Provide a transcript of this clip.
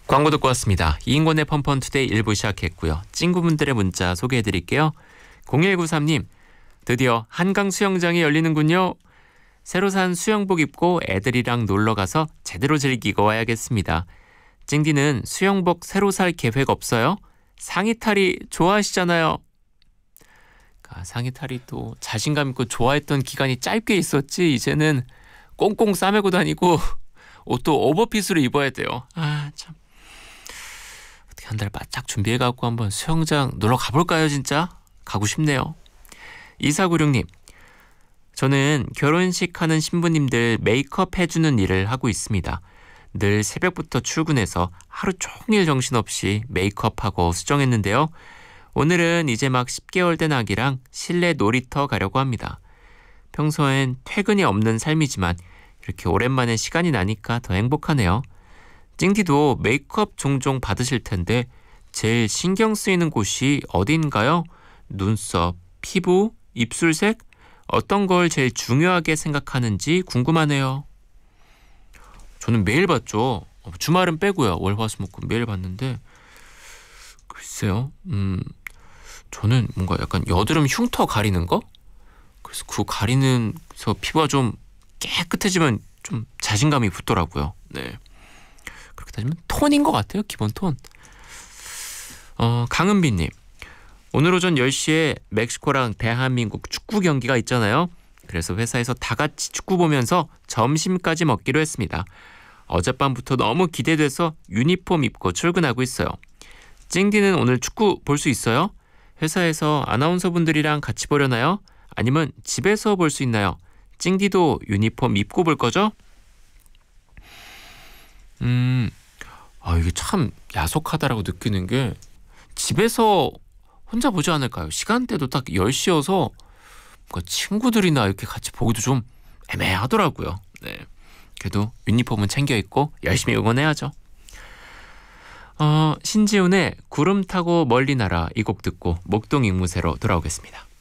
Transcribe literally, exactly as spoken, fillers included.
광고 듣고 왔습니다. 이인권의 펀펀투데이 일 부 시작했고요. 친구분들의 문자 소개해드릴게요. 공일구삼 님, 드디어 한강 수영장이 열리는군요. 새로 산 수영복 입고 애들이랑 놀러가서 제대로 즐기고 와야겠습니다. 찡디는 수영복 새로 살 계획 없어요? 상의탈이 좋아하시잖아요. 상의탈이 또 자신감 있고 좋아했던 기간이 짧게 있었지 이제는 꽁꽁 싸매고 다니고 옷도 오버핏으로 입어야 돼요. 아 참, 어떻게 한 달 바짝 준비해갖고 한번 수영장 놀러 가볼까요? 진짜 가고 싶네요. 이사구육 님, 저는 결혼식 하는 신부님들 메이크업 해주는 일을 하고 있습니다. 늘 새벽부터 출근해서 하루 종일 정신없이 메이크업하고 수정했는데요. 오늘은 이제 막 십 개월 된 아기랑 실내 놀이터 가려고 합니다. 평소엔 퇴근이 없는 삶이지만 이렇게 오랜만에 시간이 나니까 더 행복하네요. 찡디도 메이크업 종종 받으실 텐데 제일 신경 쓰이는 곳이 어디인가요? 눈썹, 피부, 입술색? 어떤 걸 제일 중요하게 생각하는지 궁금하네요. 저는 매일 받죠. 주말은 빼고요. 월, 화, 수, 목, 금 매일 받는데 글쎄요. 음, 저는 뭔가 약간 여드름 흉터 가리는 거? 그래서 그 가리는서 피부가 좀 깨끗해지면 좀 자신감이 붙더라고요. 네. 그렇게 따지면 톤인 것 같아요. 기본 톤. 어, 강은비님, 오늘 오전 열 시에 멕시코랑 대한민국 축구 경기가 있잖아요. 그래서 회사에서 다 같이 축구 보면서 점심까지 먹기로 했습니다. 어젯밤부터 너무 기대돼서 유니폼 입고 출근하고 있어요. 찡디는 오늘 축구 볼 수 있어요? 회사에서 아나운서분들이랑 같이 보려나요? 아니면 집에서 볼 수 있나요? 찡디도 유니폼 입고 볼 거죠? 음, 아 이게 참 야속하다라고 느끼는 게 집에서 혼자 보지 않을까요? 시간대도 딱 열 시여서 친구들이나 이렇게 같이 보기도 좀 애매하더라고요. 네. 그래도 유니폼은 챙겨 입고 열심히 응원해야죠. 어, 신지훈의 구름 타고 멀리 날아 이 곡 듣고 목동 앵무새로 돌아오겠습니다.